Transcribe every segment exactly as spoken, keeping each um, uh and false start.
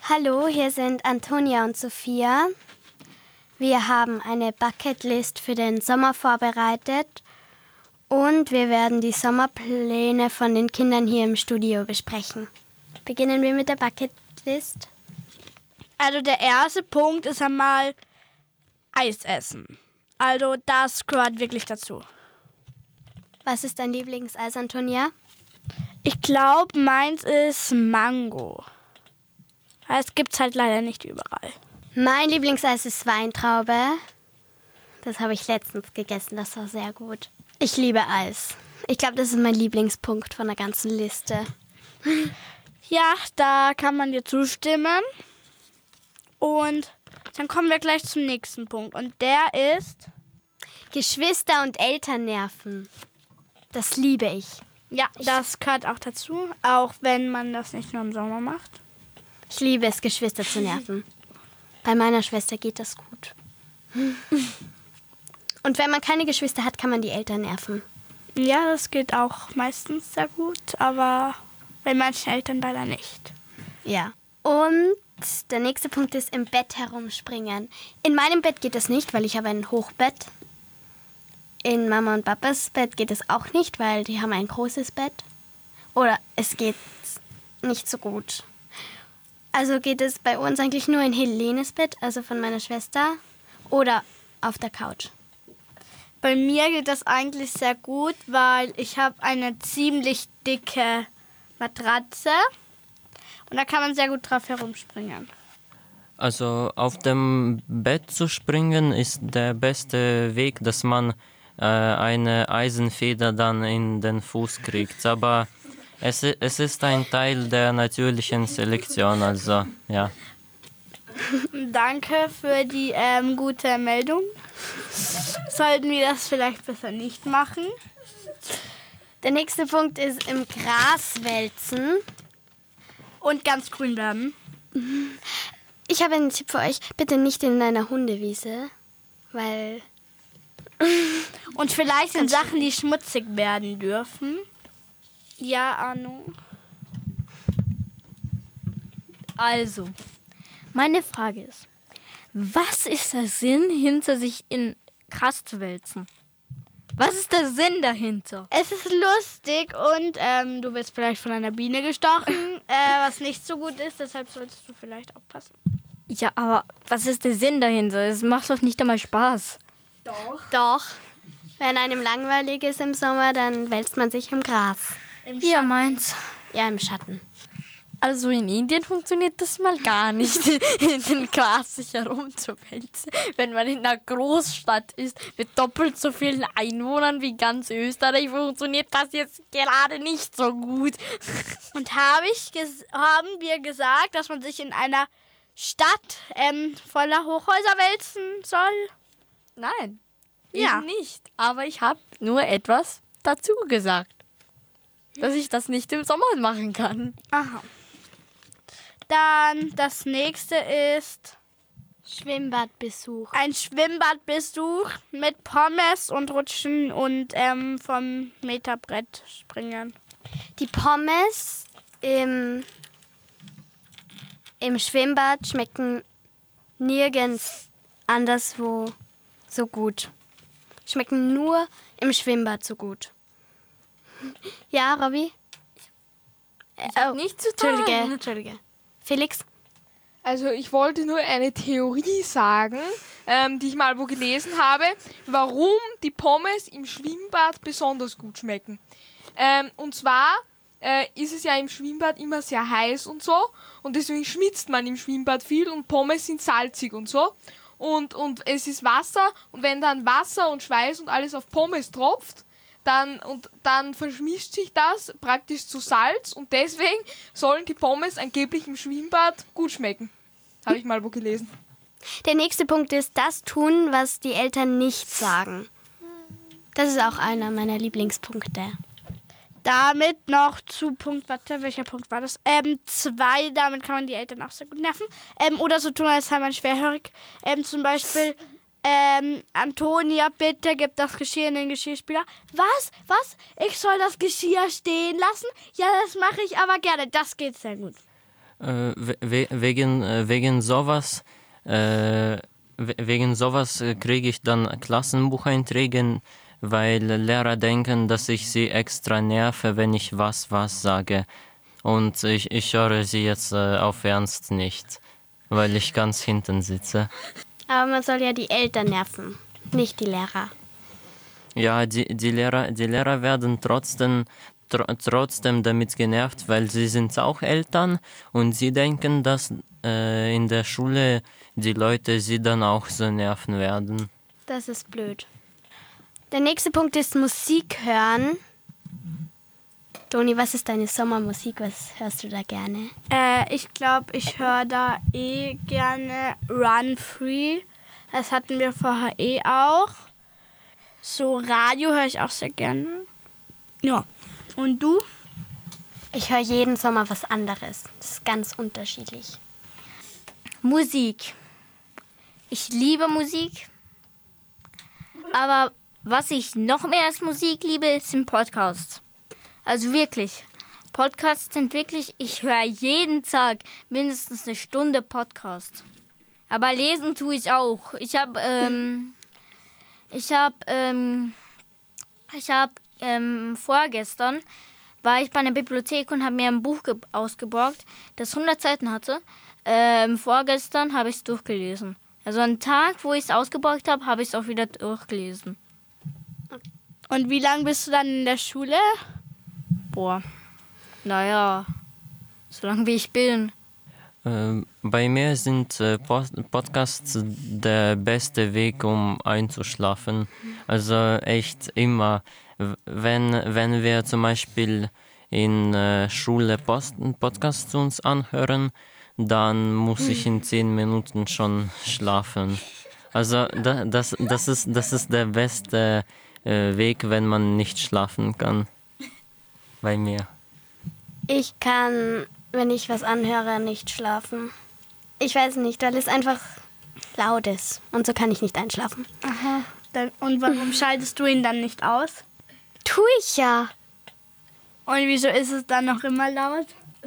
Hallo, hier sind Antonia und Sophia. Wir haben eine Bucketlist für den Sommer vorbereitet und wir werden die Sommerpläne von den Kindern hier im Studio besprechen. Beginnen wir mit der Bucketlist. Also der erste Punkt ist einmal Eis essen. Also das gehört wirklich dazu. Was ist dein Lieblingseis, Antonia? Ich glaube, meins ist Mango. Es gibt es halt leider nicht überall. Mein Lieblingseis ist Weintraube. Das habe ich letztens gegessen, das war sehr gut. Ich liebe Eis. Ich glaube, das ist mein Lieblingspunkt von der ganzen Liste. Ja, da kann man dir zustimmen. Und dann kommen wir gleich zum nächsten Punkt. Und der ist Geschwister und Eltern nerven. Das liebe ich. Ja, das gehört auch dazu, auch wenn man das nicht nur im Sommer macht. Ich liebe es, Geschwister zu nerven. Bei meiner Schwester geht das gut. Und wenn man keine Geschwister hat, kann man die Eltern nerven. Ja, das geht auch meistens sehr gut, aber bei manchen Eltern leider nicht. Ja. Und der nächste Punkt ist im Bett herumspringen. In meinem Bett geht das nicht, weil ich habe ein Hochbett. In Mama und Papas Bett geht es auch nicht, weil die haben ein großes Bett. Oder es geht nicht so gut. Also geht es bei uns eigentlich nur in Helenes Bett, also von meiner Schwester, oder auf der Couch. Bei mir geht das eigentlich sehr gut, weil ich habe eine ziemlich dicke Matratze und da kann man sehr gut drauf herumspringen. Also auf dem Bett zu springen ist der beste Weg, dass man äh, eine Eisenfeder dann in den Fuß kriegt. Aber es, es ist ein Teil der natürlichen Selektion, also ja. Danke für die ähm, gute Meldung. Sollten wir das vielleicht besser nicht machen? Der nächste Punkt ist im Gras wälzen. Und ganz grün werden. Ich habe einen Tipp für euch. Bitte nicht in einer Hundewiese, weil... Und vielleicht in Sachen, die schmutzig werden dürfen. Ja, Arno. Also, meine Frage ist, was ist der Sinn hinter sich in Gras zu wälzen? Was ist der Sinn dahinter? Es ist lustig und ähm, du wirst vielleicht von einer Biene gestochen, äh, was nicht so gut ist, deshalb solltest du vielleicht aufpassen. Ja, aber was ist der Sinn dahinter? Es macht doch nicht einmal Spaß. Doch. Doch. Wenn einem langweilig ist im Sommer, dann wälzt man sich im Gras. Im Ja, meins. Ja, im Schatten. Also in Indien funktioniert das mal gar nicht, in den Gras sich herumzuwälzen. Wenn man in einer Großstadt ist mit doppelt so vielen Einwohnern wie ganz Österreich, funktioniert das jetzt gerade nicht so gut. Und hab ich ges- haben wir gesagt, dass man sich in einer Stadt ähm, voller Hochhäuser wälzen soll? Nein, Ja. ich nicht. Aber ich habe nur etwas dazu gesagt, dass ich das nicht im Sommer machen kann. Aha. Dann das nächste ist Schwimmbadbesuch. ein Schwimmbadbesuch mit Pommes und Rutschen und ähm, vom Meterbrett springen. Die Pommes im, im Schwimmbad schmecken nirgends anderswo so gut. Schmecken nur im Schwimmbad so gut. Ja, Robby? Oh, nicht zu tun. Entschuldige, Entschuldige. Felix? Also ich wollte nur eine Theorie sagen, ähm, die ich mal wo gelesen habe, warum die Pommes im Schwimmbad besonders gut schmecken. Ähm, und zwar äh, ist es ja im Schwimmbad immer sehr heiß und so und deswegen schwitzt man im Schwimmbad viel und Pommes sind salzig und so. Und, und es ist Wasser und wenn dann Wasser und Schweiß und alles auf Pommes tropft, dann, und dann verschmischt sich das praktisch zu Salz und deswegen sollen die Pommes angeblich im Schwimmbad gut schmecken. Habe ich mal wo gelesen. Der nächste Punkt ist das tun, was die Eltern nicht sagen. Das ist auch einer meiner Lieblingspunkte. Damit noch zu Punkt, warte, welcher Punkt war das? Ähm, zwei, damit kann man die Eltern auch sehr gut nerven. Ähm, oder so tun, als sei man schwerhörig. Ähm, zum Beispiel, ähm, Antonia, bitte gib das Geschirr in den Geschirrspüler. Was? Was? Ich soll das Geschirr stehen lassen? Ja, das mache ich aber gerne. Das geht sehr gut. Äh, we wegen, äh, wegen sowas, äh, wegen sowas äh, kriege ich dann Klassenbucheinträge, weil Lehrer denken, dass ich sie extra nerve, wenn ich was was sage. Und ich, ich höre sie jetzt äh, auf Ernst nicht, weil ich ganz hinten sitze. Aber man soll ja die Eltern nerven, nicht die Lehrer. Ja, die, die, Lehrer, die Lehrer werden trotzdem, tr trotzdem damit genervt, weil sie sind auch Eltern und sie denken, dass äh, in der Schule die Leute sie dann auch so nerven werden. Das ist blöd. Der nächste Punkt ist Musik hören. Toni, was ist deine Sommermusik? Was hörst du da gerne? Äh, ich glaube, ich höre da eh gerne Run Free. Das hatten wir vorher eh auch. So Radio höre ich auch sehr gerne. Ja. Und du? Ich höre jeden Sommer was anderes. Das ist ganz unterschiedlich. Musik. Ich liebe Musik. Aber was ich noch mehr als Musik liebe, sind Podcasts. Also wirklich. Podcasts sind wirklich, ich höre jeden Tag mindestens eine Stunde Podcast. Aber lesen tue ich auch. Ich habe, ähm, ich habe, ähm, ich habe, ähm, vorgestern war ich bei einer Bibliothek und habe mir ein Buch ausgeborgt, das hundert Seiten hatte. Ähm, vorgestern habe ich es durchgelesen. Also einen Tag, wo ich es ausgeborgt habe, habe ich es auch wieder durchgelesen. Und wie lange bist du dann in der Schule? Boah, naja, so lange wie ich bin. Äh, bei mir sind äh, Pod Podcasts der beste Weg, um einzuschlafen. Also echt immer. Wenn, wenn wir zum Beispiel in äh, Schule Post Podcasts uns anhören, dann muss ich in zehn Minuten schon schlafen. Also da, das, das, ist, das ist der beste äh, Weg, wenn man nicht schlafen kann. Bei mir. Ich kann, wenn ich was anhöre, nicht schlafen. Ich weiß nicht, weil es einfach laut ist. Und so kann ich nicht einschlafen. Aha. Dann, und warum schaltest du ihn dann nicht aus? Tu ich ja. Und wieso ist es dann noch immer laut?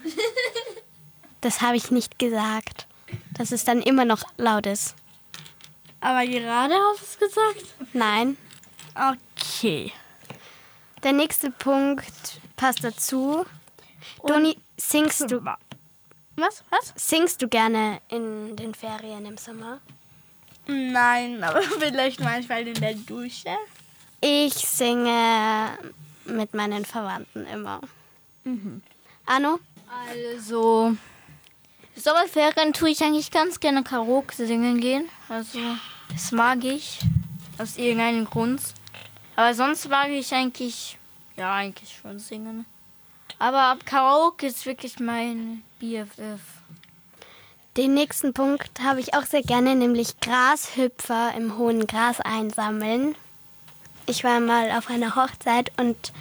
Das habe ich nicht gesagt. Dass es dann immer noch laut ist. Aber gerade hast du es gesagt? Nein. Okay. Der nächste Punkt passt dazu. Toni, singst du, Was? Was? singst du gerne in den Ferien im Sommer? Nein, aber vielleicht manchmal in der Dusche. Ich singe mit meinen Verwandten immer. Mhm. Arno? Also, Sommerferien tue ich eigentlich ganz gerne Karaoke singen gehen. Also, das mag ich. Aus irgendeinem Grund. Aber sonst mag ich eigentlich, ja, eigentlich schon singen. Aber Karaoke ist wirklich mein B F F. Den nächsten Punkt habe ich auch sehr gerne, nämlich Grashüpfer im hohen Gras einsammeln. Ich war mal auf einer Hochzeit und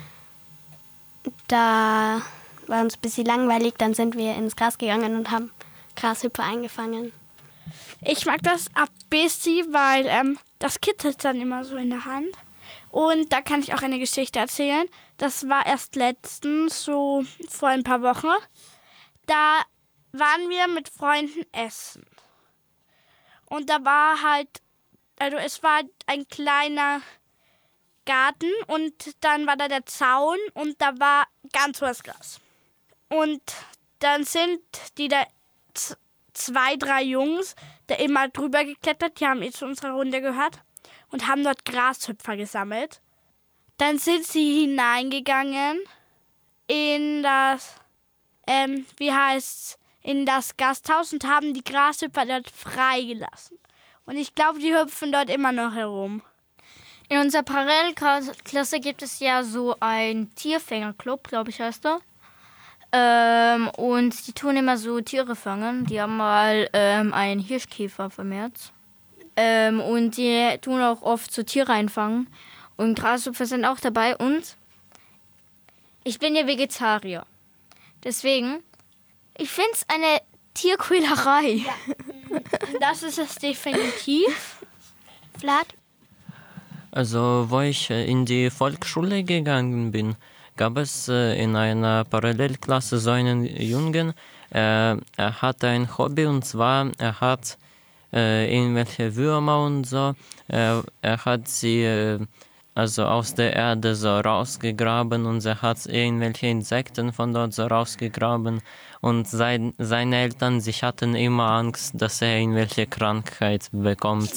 da war uns ein bisschen langweilig. Dann sind wir ins Gras gegangen und haben Grashüpfer eingefangen. Ich mag das ein bisschen, weil ähm, das kitzelt dann immer so in der Hand. Und da kann ich auch eine Geschichte erzählen. Das war erst letztens, so vor ein paar Wochen. Da waren wir mit Freunden essen. Und da war halt, also es war ein kleiner Garten und dann war da der Zaun und da war ganz hohes Gras. Und dann sind die da z- zwei, drei Jungs da immer drüber geklettert, die haben eh zu unserer Runde gehört und haben dort Grashüpfer gesammelt. Dann sind sie hineingegangen in das, ähm, wie heißt's, in das Gasthaus und haben die Grashüpfer dort freigelassen. Und ich glaube, die hüpfen dort immer noch herum. In unserer Parallelklasse gibt es ja so einen Tierfängerclub, glaube ich heißt er. Ähm, und die tun immer so Tiere fangen. Die haben mal ähm, einen Hirschkäfer vermehrt. Ähm, und die tun auch oft so Tiere einfangen. Und Grashüpfer sind auch dabei. Und ich bin ja Vegetarier. Deswegen, ich finde es eine Tierquälerei. Ja. Das ist es definitiv. Vlad? Also, wo ich äh, in die Volksschule gegangen bin, gab es äh, in einer Parallelklasse so einen Jungen, er, er hat ein Hobby und zwar, er hat äh, irgendwelche Würmer und so. Er, er hat sie äh, also aus der Erde so rausgegraben und er hat irgendwelche Insekten von dort so rausgegraben. Und sein, seine Eltern, sie hatten immer Angst, dass er irgendwelche Krankheit bekommt.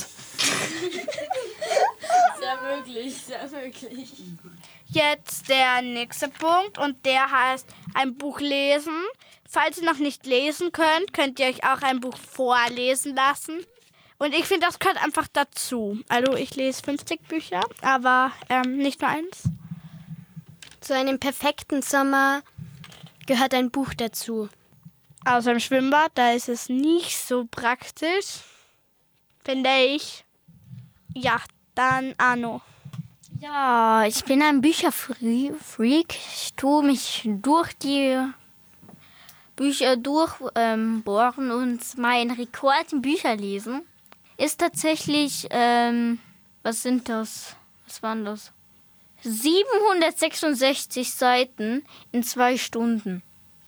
Sehr möglich, sehr möglich. Jetzt der nächste Punkt und der heißt ein Buch lesen. Falls ihr noch nicht lesen könnt, könnt ihr euch auch ein Buch vorlesen lassen. Und ich finde, das gehört einfach dazu. Also ich lese fünfzig Bücher, aber ähm, nicht nur eins. Zu einem perfekten Sommer gehört ein Buch dazu. Außer im Schwimmbad, da ist es nicht so praktisch, finde ich. Ja, dann Arno. Ja, ich bin ein Bücherfreak. Ich tue mich durch die Bücher durchbohren ähm, bohren und mein Rekord im Bücherlesen ist tatsächlich, ähm, was sind das? Was waren das? siebenhundertsechsundsechzig Seiten in zwei Stunden.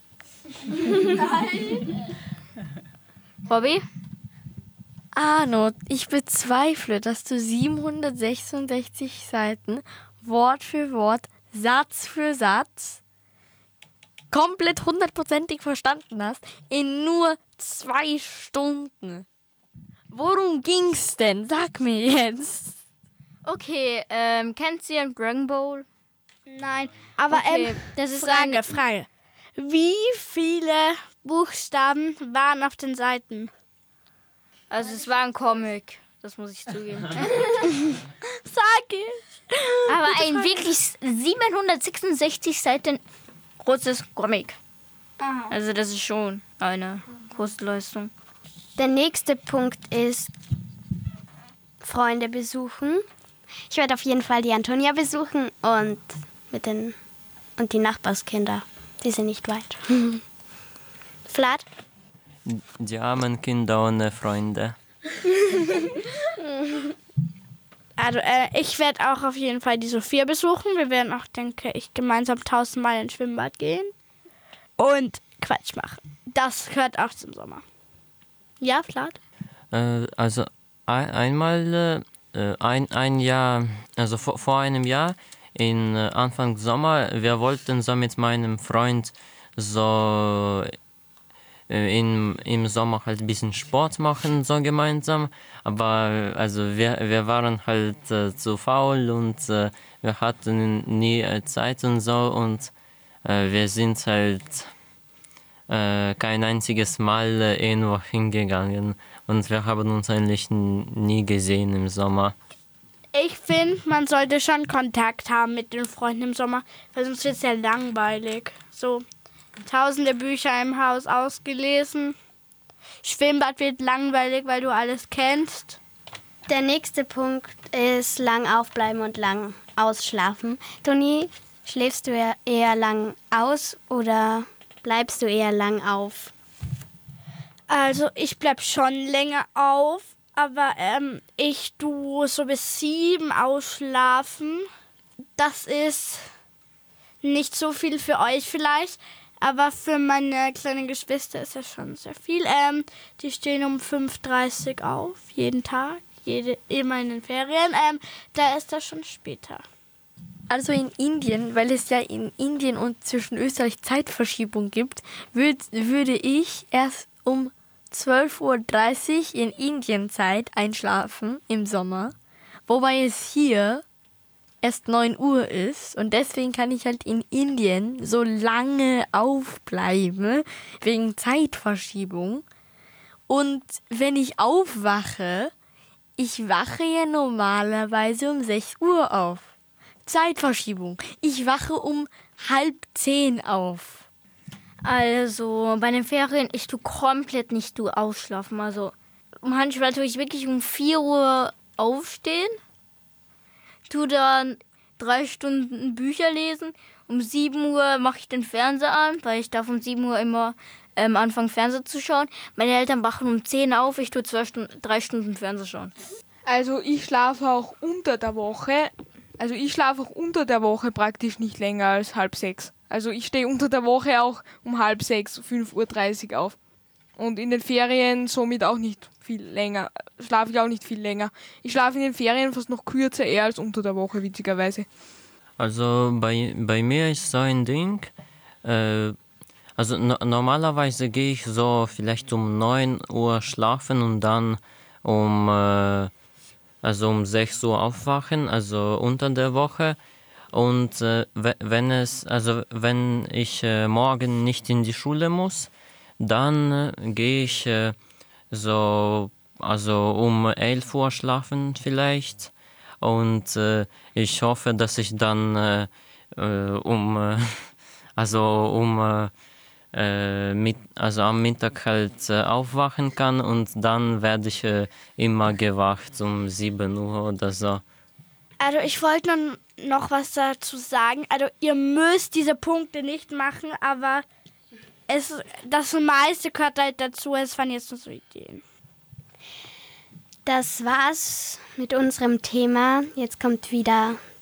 Nein. Bobby? Arno, ich bezweifle, dass du siebenhundertsechsundsechzig Seiten Wort für Wort, Satz für Satz komplett hundertprozentig verstanden hast in nur zwei Stunden. Worum ging's denn? Sag mir jetzt. Okay, ähm, kennt ihr Dragon Ball? Nein, aber Okay, ähm, das ist Frage, eine- Frage. Wie viele Buchstaben waren auf den Seiten? Also es war ein Comic, das muss ich zugeben. Sag ich. Aber ein wirklich siebenhundertsechsundsechzig Seiten großes Comic. Aha. Also das ist schon eine große Leistung. Der nächste Punkt ist Freunde besuchen. Ich werde auf jeden Fall die Antonia besuchen und mit den und die Nachbarskinder. Die sind nicht weit. Vlad? Die armen Kinder ohne Freunde. Also äh, ich werde auch auf jeden Fall die Sophia besuchen. Wir werden auch, denke ich, gemeinsam tausendmal ins Schwimmbad gehen. Und Quatsch machen. Das gehört auch zum Sommer. Ja, Vlad? Äh, also ein, einmal, äh, ein, ein Jahr, also vor, vor einem Jahr, in äh, Anfang Sommer, wir wollten so mit meinem Freund so äh, in, im Sommer halt ein bisschen Sport machen, so gemeinsam. Aber also wir, wir waren halt äh, zu faul und äh, wir hatten nie äh, Zeit und so und äh, wir sind halt äh, kein einziges Mal äh, irgendwo hingegangen und wir haben uns eigentlich n- nie gesehen im Sommer. Ich finde, man sollte schon Kontakt haben mit den Freunden im Sommer, weil sonst wird es ja langweilig. So tausende Bücher im Haus ausgelesen. Schwimmbad wird langweilig, weil du alles kennst. Der nächste Punkt ist lang aufbleiben und lang ausschlafen. Toni, schläfst du eher- eher lang aus oder bleibst du eher lang auf? Also ich bleib schon länger auf, aber ähm, ich tu so bis sieben ausschlafen. Das ist nicht so viel für euch vielleicht, aber für meine kleinen Geschwister ist das schon sehr viel. Ähm, die stehen um fünf Uhr dreißig auf, jeden Tag, jede, immer in den Ferien. Ähm, da ist das schon später. Also in Indien, weil es ja in Indien und zwischen Österreich Zeitverschiebung gibt, würd, würde ich erst um zwölf Uhr dreißig in Indienzeit einschlafen im Sommer, wobei es hier erst neun Uhr ist und deswegen kann ich halt in Indien so lange aufbleiben wegen Zeitverschiebung. Und wenn ich aufwache, ich wache ja normalerweise um sechs Uhr auf. Zeitverschiebung. Ich wache um halb zehn auf. Also bei den Ferien, ich tue komplett nicht du ausschlafen. Also manchmal tue ich wirklich um vier Uhr aufstehen, tue dann drei Stunden Bücher lesen. Um sieben Uhr mache ich den Fernseher an, weil ich darf um sieben Uhr immer ähm, anfangen Fernseher zu schauen. Meine Eltern wachen um zehn auf, ich tue zwei Stunden, drei Stunden Fernseher schauen. Also ich schlafe auch unter der Woche. Also ich schlafe auch unter der Woche praktisch nicht länger als halb sechs. Also ich stehe unter der Woche auch um halb sechs, fünf Uhr dreißig auf. Und in den Ferien somit auch nicht viel länger. Schlafe ich auch nicht viel länger. Ich schlafe in den Ferien fast noch kürzer eher als unter der Woche, witzigerweise. Also bei, bei mir ist so ein Ding, äh, also no, normalerweise gehe ich so vielleicht um neun Uhr schlafen und dann um, äh, also um sechs Uhr aufwachen, also unter der Woche. Und äh, wenn es, also wenn ich äh, morgen nicht in die Schule muss, dann äh, gehe ich äh, so, also um elf Uhr schlafen vielleicht. Und äh, ich hoffe, dass ich dann äh, äh, um, äh, also um äh, äh, mit, also am Mittag halt äh, aufwachen kann und dann werde ich äh, immer gewacht um sieben Uhr oder so. Also ich wollte nur noch was dazu sagen. Also ihr müsst diese Punkte nicht machen, aber es, das meiste gehört halt dazu. Es waren jetzt nur so Ideen. Das war's mit unserem Thema. Jetzt kommt wieder